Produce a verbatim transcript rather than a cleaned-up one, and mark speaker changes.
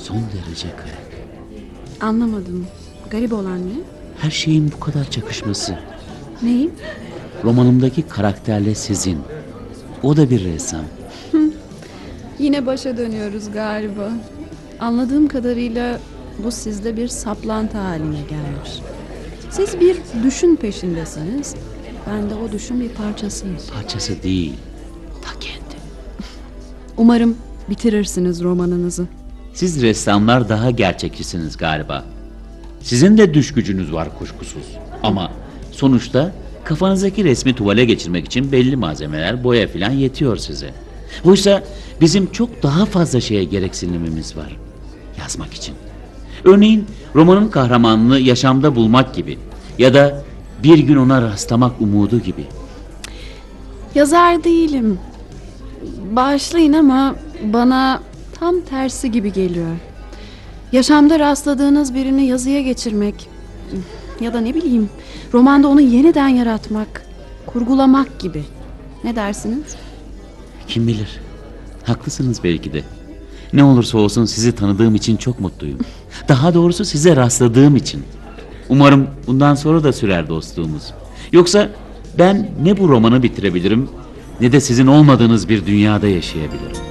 Speaker 1: Son derece garip.
Speaker 2: Anlamadım. Garip olan ne?
Speaker 1: Her şeyin bu kadar çakışması.
Speaker 2: Neyim?
Speaker 1: Romanımdaki karakterle sizin. O da bir ressam.
Speaker 2: Yine başa dönüyoruz galiba. Anladığım kadarıyla bu sizde bir saplantı haline gelmiş. Siz bir düşün peşindesiniz. Ben de o düşün bir parçasıyım.
Speaker 1: Parçası değil, ta kendi.
Speaker 2: Umarım bitirirsiniz romanınızı.
Speaker 1: Siz ressamlar daha gerçekçisiniz galiba. Sizin de düş gücünüz var kuşkusuz. Ama sonuçta kafanızdaki resmi tuvale geçirmek için belli malzemeler, boya filan yetiyor size. Oysa bizim çok daha fazla şeye gereksinimimiz var. Yazmak için. Örneğin romanın kahramanını yaşamda bulmak gibi. Ya da bir gün ona rastlamak umudu gibi.
Speaker 2: Yazar değilim. Bağışlayın ama bana tam tersi gibi geliyor. Yaşamda rastladığınız birini yazıya geçirmek ya da ne bileyim romanda onu yeniden yaratmak, kurgulamak gibi. Ne dersiniz?
Speaker 1: Kim bilir? Haklısınız belki de. Ne olursa olsun sizi tanıdığım için çok mutluyum. Daha doğrusu size rastladığım için. Umarım bundan sonra da sürer dostluğumuz. Yoksa ben ne bu romanı bitirebilirim ne de sizin olmadığınız bir dünyada yaşayabilirim.